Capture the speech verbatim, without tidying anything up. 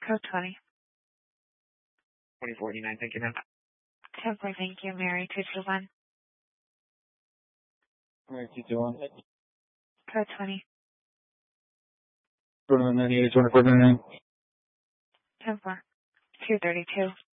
Code twenty. twenty forty-nine, thank you, ma'am. ten four, thank you. Mary two two one. Mary two two one. Code twenty. twenty-one ninety-eight, twenty-four ninety-nine. ten four. two thirty-two.